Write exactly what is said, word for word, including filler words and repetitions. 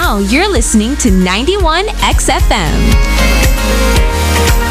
now you're listening to ninety-one X F M.